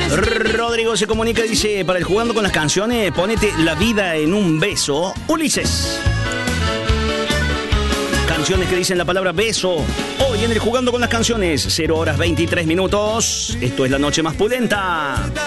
Rodrigo se comunica y dice, para el Jugando con las Canciones, ponete La vida en un beso, Ulises. Canciones que dicen la palabra beso. Hoy en el Jugando con las Canciones, 0 horas 23 minutos. Esto es La Noche Más Pulenta.